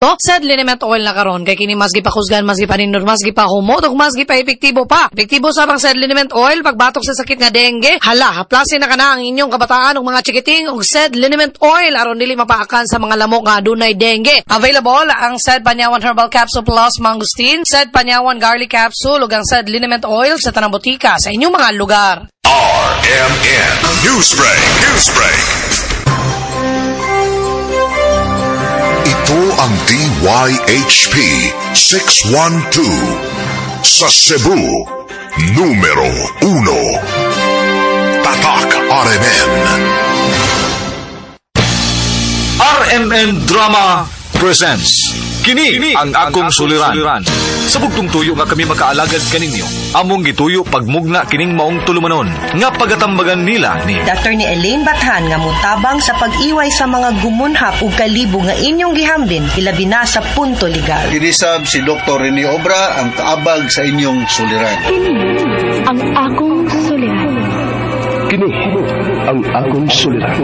ko, said liniment oil na karon kay kini mas gipakusgan, mas gipanindor, mas gipahumot ug mas gipa-epektibo pa. Epektibo sabang said liniment oil pagbatok sa sakit nga dengue. Hala, haplasin na kana ang inyong kabataan ug mga chikiting og said liniment oil aron dili mapaakan sa mga lamok nga adunay dengue. Available ang said Panyawan Herbal Capsule Plus Mangosteen, said Panyawan Garlic Capsule ug ang said liniment oil sa tanang botika sa inyong mga lugar. RMN Newsbreak. Ito ang DYHP 612 sa Cebu, numero 1. Tatak RMN. RMN Drama presents Kini ang akong suliran. Sa bugtong tuyo nga kami makaalagad kaninyo, among gituyo pagmugna kining maong tulumanon nga pagatambagan nila ni Dr. ni Elaine Bathan nga mutabang sa pag-iway sa mga gumunhap ug kalibo nga inyong gihambin ilabi na sa punto legal. Kinisab si Dr. Rene Obra ang kaabag sa inyong suliran. Ang akong suliran. Kini ang akong suliran.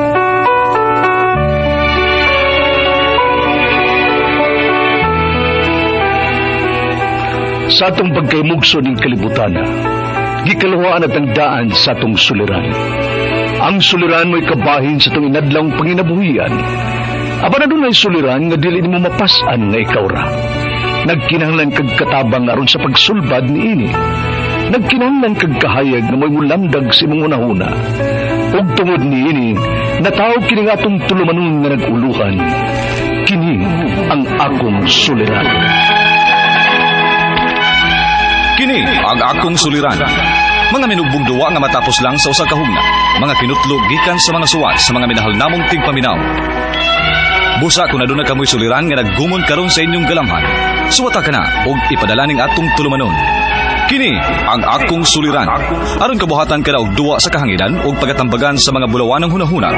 Sa atong pagkaymugso ng kalibutan, gikalawaan at ang daan sa atong suliran. Ang suliran mo'y kabahin sa itong inadlang panginabuhian. Aba na doon ay suliran nga dili mo mapasan nga ikaw ra. Nagkinahanglan kag katabang aron sa pagsulbad ni ini. Nagkinahanglan kag kahayag na mo'y mulamdag sa imong unahuna. Ug tungod ni ini, natawag kini nga atong tulumanon nga naguluhan. Kini ang akong suliran. Kini ang akong suliran. Mga minugbong duwa nga matapos lang sa usa ka hugna. Mga kinutlog gikan sa mga suwat sa mga minahal namong tigpaminaw. Busa kung aduna kamoy suliran nga naggumon karon sa inyong galamhan, suwata ka na og ipadala ning atong tulumanon. Kini ang akong suliran. Aron kabuhatan ka na og duwa sa kahanginan og pagatambagan sa mga bulawanang hunahuna.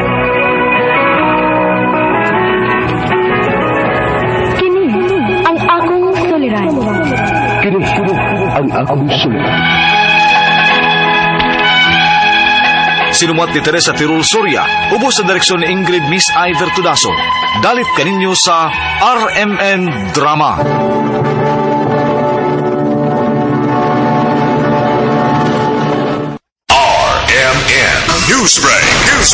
Kini ang akong suliran. Kini ang akong suliran. Sinumat ni Teresa Tirul Soria, ubos sa direksyon ni Ingrid Miss Iver Tudaso. Dalit kaninyo sa RMN Drama. RMN Newsbreak.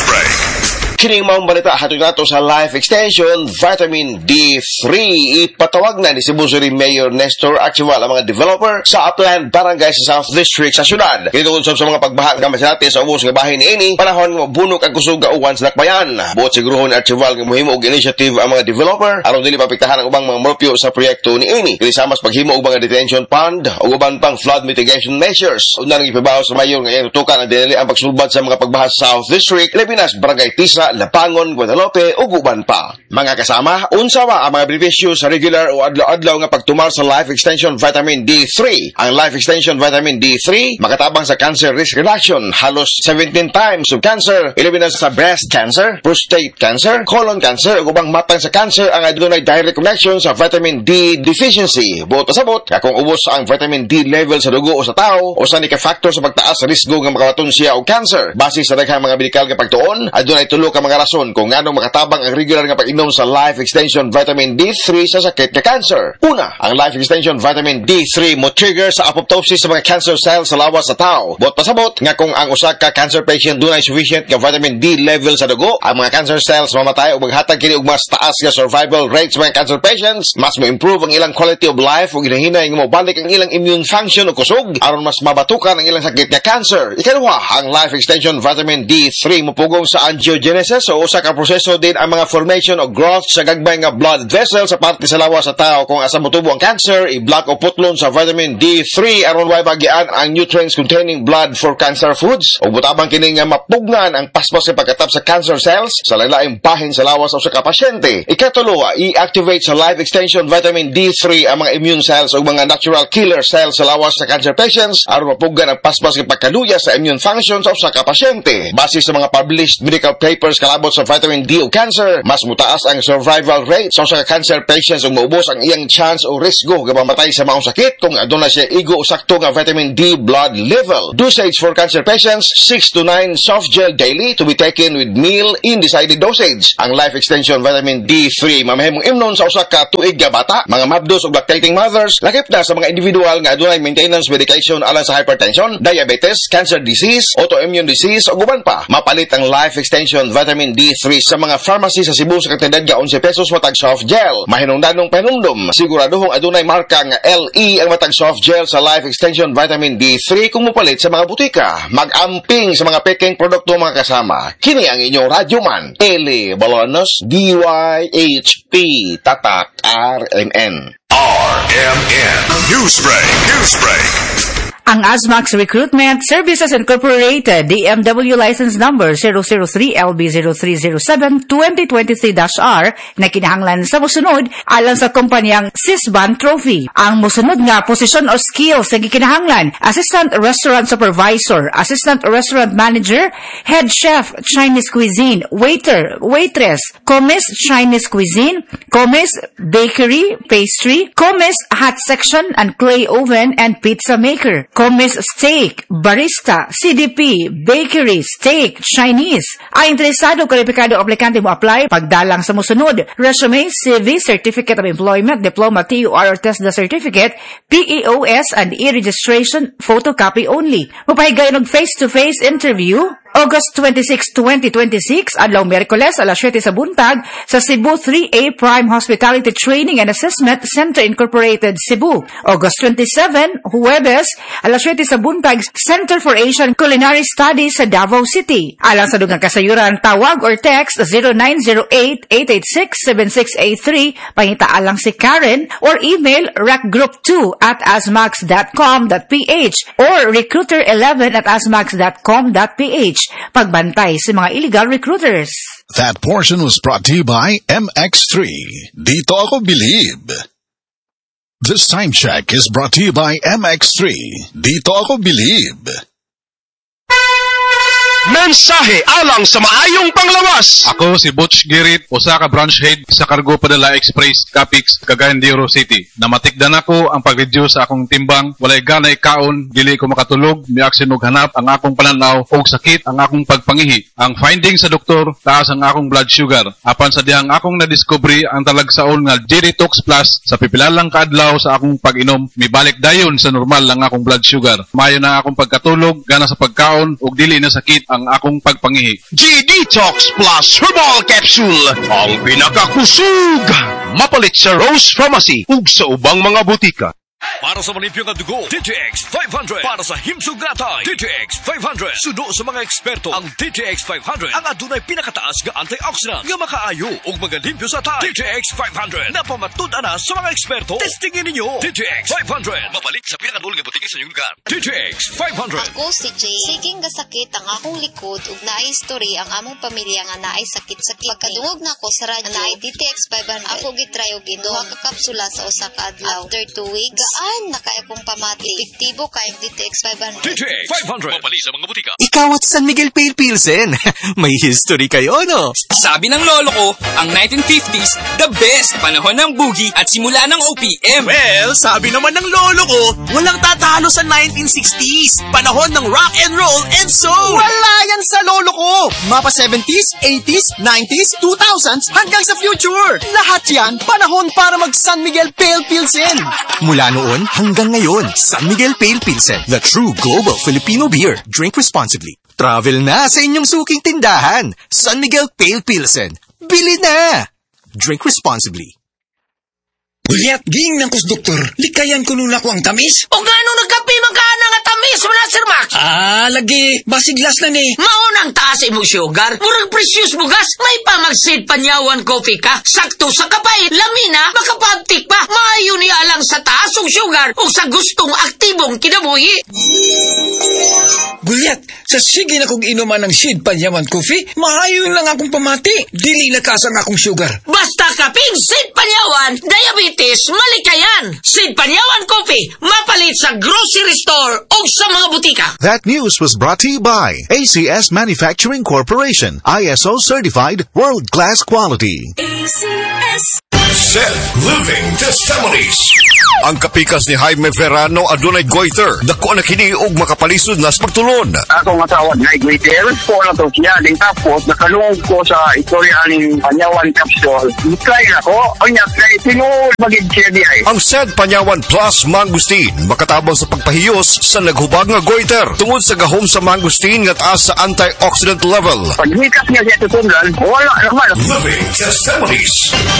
Kining maong balita hatod nato sa Life Extension Vitamin D3. Ipatawag na ni Cebu City Mayor Nestor Archival ang mga developer sa Upland Barangay sa South District sa syudad. Ito sa mga pagbaha nga masinati sa ubos nga bahin ni ini, panahon nga mabunok ang kusog uwan sa Lakbayan. Buot siguro ni Archival nga mohimo og initiative ang mga developer aron dili mapektahan ang ubang mga morpyo sa proyekto ni ini. Dili sama sa paghimo og mga detention pond ug uban pang flood mitigation measures. Una nang ipabaw sa mayor nga tutukan ang dinali ang pagsulbad sa mga pagbaha sa South District, Lepinas, Barangay Tisa, Lapangon, Guadalupe ug uban pa. Mga kasama, unsa ba ang mga benepisyo sa regular o adlaw-adlaw nga pagtumal sa Life Extension Vitamin D3? Ang Life Extension Vitamin D3 makatabang sa cancer risk reduction, halos 17 times of cancer, ilabi na sa breast cancer, prostate cancer, colon cancer ug ubang matang sa cancer ang adunay direct connection sa vitamin D deficiency. Buot sabot kung ubos ang vitamin D level sa dugo o sa tao o sa nika-factor sa pagtaas sa risgo nga makawaton siya og cancer. Base sa daghang mga medikal nga pagtuon, adunay tulo ka mga rason kung nganong makatabang ang regular nga pag-inom sa Life Extension Vitamin D3 sa sakit nga cancer. Una, ang Life Extension Vitamin D3 mo trigger sa apoptosis sa mga cancer cells sa lawas sa tao. Buot pasabot nga kung ang usa ka cancer patient dunay sufficient nga vitamin D level sa dugo, ang mga cancer cells mamatay ug maghatag kini og mas taas nga survival rates sa mga cancer patients, mas mo-improve ang ilang quality of life ug hinahinay nga mobalik ang ilang immune function o kusog aron mas mabatukan ang ilang sakit nga cancer. Ikaduha, ang Life Extension Vitamin D3 mopugong sa angiogenesis o usa ka proseso din ang mga formation o growth sa gagbay nga blood vessel sa parte sa lawas sa tao. Kung asa motubo ang cancer, i-block o putlon sa vitamin D3 aron way bagian ang nutrients containing blood for cancer foods o butabang kini nga mapugnan ang paspas sa pagkatap sa cancer cells sa lain-laing bahin sa lawas sa ka pasyente. Ikatulo, i-activate sa Life Extension Vitamin D3 ang mga immune cells o mga natural killer cells sa lawas sa cancer patients aron mapugnan ang paspas sa pagkaluya sa immune function sa usa ka pasyente. Base sa mga published medical papers mas kalabot sa vitamin D o cancer, mas mutaas ang survival rate sa usa ka cancer patients ug maubos ang iyang chance o risgo nga mamatay sa maong sakit kung aduna siya igo o sakto nga vitamin D blood level. Dosage for cancer patients, 6 to 9 soft gel daily to be taken with meal in decided dosage. Ang Life Extension Vitamin D3 mamahimong imnon sa usa ka tuig nga bata, mga mabdos ug lactating mothers, lakip na sa mga individual nga adunay maintenance medication alang sa hypertension, diabetes, cancer disease, autoimmune disease o guban pa. Mapalit ang Life Extension Vitamin D3 sa mga pharmacy sa Cebu sa kantidad nga 11 pesos matag soft gel. Mahinungdanong panumdum, siguraduhong adunay marka nga LE ang matag soft gel sa Life Extension Vitamin D3 kung mupalit sa mga butika. Mag-amping sa mga peking produkto mga kasama. Kini ang inyong radyoman, Eli Balonos, DYHP, Tatak, RMN. RMN Newsbreak. Ang Asmax Recruitment Services Incorporated, DMW License Number 003LB0307-2023-R na kinahanglan sa musunod alang sa kumpanyang Sisban Trophy. Ang musunod nga posisyon o skills na gikinahanglan: Assistant Restaurant Supervisor, Assistant Restaurant Manager, Head Chef Chinese Cuisine, Waiter, Waitress, Commis Chinese Cuisine, Commis Bakery, Pastry, Commis Hot Section and Clay Oven and Pizza Maker, Commis Steak, Barista, CDP, Bakery, Steak, Chinese. Ang interesado kwalipikado aplikante mo apply pagdalang sa musunod: resume, CV, Certificate of Employment, Diploma, TUR or TESDA Certificate, PEOS and e-registration, photocopy only. Mapahigay ng face-to-face interview August 26, 2026, adlaw Miyerkules, alas 7 sa buntag, sa Cebu 3A Prime Hospitality Training and Assessment Center Incorporated, Cebu. August 27, Huwebes, alas 7 sa buntag, Center for Asian Culinary Studies sa Davao City. Alang sa dugang kasayuran, tawag or text 0908-886-7683, pangitaalang si Karen, or email recgroup2@asmax.com.ph or recruiter11@asmax.com.ph. Pagbantay sa mga illegal recruiters. That portion was brought to you by MX3. Dito ako believe. This time check is brought to you by MX3. Dito ako believe. Mensahe alang sa maayong panglawas. Ako si Butch Girit, usa ka branch head sa Cargo Padala Express, Capix, Cagayan de Oro City. Namatikdan ako ang pag-reduce sa akong timbang, walay ganay kaon, dili ko makatulog, miaksin og hanap ang akong pananaw og sakit ang akong pagpangihi. Ang finding sa doktor, taas ang akong blood sugar. Apan sa dihang akong nadiscovery ang talagsaon nga G-Detox Plus, sa pipilalang kaadlaw sa akong pag-inom, mibalik dayon sa normal ang akong blood sugar. Mayo na akong pagkatulog, gana sa pagkaon og dili na sakit ang akong pagpangihi. G-Detox Plus Herbal Capsule, ang pinakakusog. Mapalit sa Rose Pharmacy ug sa ubang mga butika. Para sa malimpyo nga dugo, DTX 500. Para sa himsog gatay, DTX 500. Sudo sa mga eksperto, ang DTX 500 ang adunay pinakataas nga antioxidant nga makaayo ug magalimpyo sa tay. DTX 500 napamatud-an na sa mga eksperto. Testingin ninyo DTX 500. Mabalik sa pinakadul nga butiki sa inyong lugar. DTX 500. Ako si Jay. Siging gasakit ang akong likod ug naay story ang among pamilya nga naay sakit-sakit. Pagkadungog na ko sa radyo, naay DTX 500. Ako gitry og duha ka kapsula sa usa ka adlaw. After 2 weeks, gaan na kaya kong pamati. Epektibo kayong DTX 500. DTX 500. Mapali sa mga butika. Ikaw at San Miguel Pale Pilsen. May history kayo, no? Sabi ng lolo ko, ang 1950s, the best panahon ng boogie at simula ng OPM. Well, sabi naman ng lolo ko, walang tatalo sa 1960s. Panahon ng rock and roll and soul. Wala yan sa lolo ko. Mapa 70s, 80s, 90s, 2000s, hanggang sa future. Lahat yan, panahon para mag San Miguel Pale Pilsen. Mula noon hanggang ngayon, San Miguel Pale Pilsen, the true global Filipino beer. Drink responsibly. Travel na sa inyong suking tindahan. San Miguel Pale Pilsen. Bili na! Drink responsibly. Uliat ging ng kus doktor, likayan ko nung ako ang tamis. O nga nung nagkapi magkana nga tamis mo na, Sir Max? Lagi, basiglas na ni. Maunang taas mo sugar, murag precious mo gas, may pamagsid panyawan coffee ka, sakto sa kapait, lamina, makapagtik pa, maayo ni alang sa taas og sugar o sa gustong aktibong kinabuhi. Gulyat, sa sige na kong inuman ng Sid Panyawan Coffee, maayo lang akong pamati. Dili nakasang akong sugar. Basta kaping Sid Panyawan, diabetes, malikayan. Sid Panyawan Coffee, mapalit sa grocery store o sa mga butika. That news was brought to you by ACS Manufacturing Corporation, ISO certified, world-class quality. ACS Said Living Testimonies. Ang kapikas ni Jaime Verano adunay goiter. Dako na kini og makapalisod na sa pagtulon. Ako nga tawag na goiter. Po na to siya. Din tapos nakalungog ko sa istorya ng Panyawan Capsule. Ikay ako. Onya kay tinuod magid siya di ay. Ang Said Panyawan Plus Mangustin makatabang sa pagpahiyos sa naghubag nga goiter tungod sa gahom sa mangustin nga taas sa antioxidant level. Paghikas niya siya tutunglan, wala naman. Living Testimonies.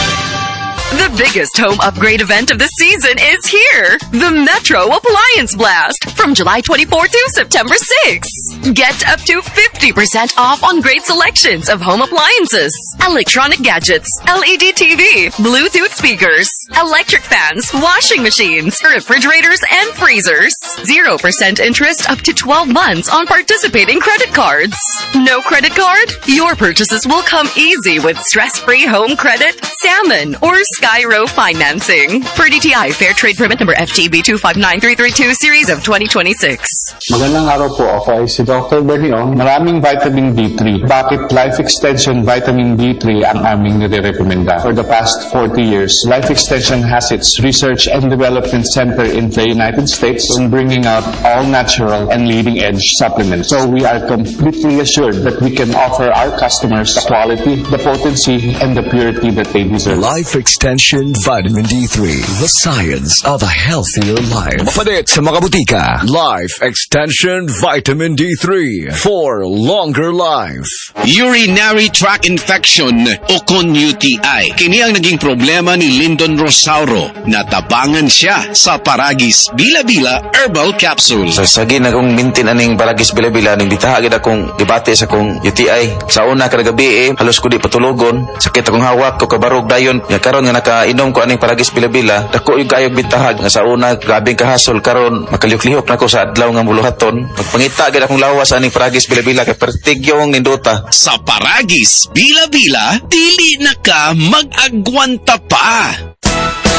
The biggest home upgrade event of the season is here. The Metro Appliance Blast from July 24 to September 6. Get up to 50% off on great selections of home appliances, electronic gadgets, LED TV, Bluetooth speakers, electric fans, washing machines, refrigerators, and freezers. 0% interest up to 12 months on participating credit cards. No credit card? Your purchases will come easy with stress-free home credit, salmon, or Skyro financing. Per DTI Fair Trade Permit number FTB 259332 series of 2026. Magandang araw po. Ako ay si Dr. Berniong. Maraming vitamin D3. Bakit Life Extension Vitamin D3 ang aming nire-recommenda? For the past 40 years, Life Extension has its research and development center in the United States in bringing out all natural and leading-edge supplements. So we are completely assured that we can offer our customers the quality, the potency, and the purity that they deserve. Life Extension Vitamin D3, the science of a healthier life. Mapalit sa mga butika. Life Extension Vitamin D3 for longer life. Urinary tract infection o kon UTI. Kini ang naging problema ni Lyndon Rosauro. Natabangan siya sa Paragis Bila-Bila Herbal Capsule. Sa sagin akong mintin aning Paragis Bila-Bila ning bitahagid akong debate sa akong UTI. Sa una kada gabi halos ko di patulogon. Sakit akong hawak ko kabarog dayon. Nga karon nga nakainom ko aning Paragis Bila-Bila, dako yung kayog bitahag nga sa una grabing kahasol karon makalihok-lihok na ko sa adlaw nga muluhaton. Magpangita gid akong lawas aning Paragis Bila-Bila kay pertigyong nindota. Sa Paragis Bila-Bila, dili na ka mag-agwanta pa.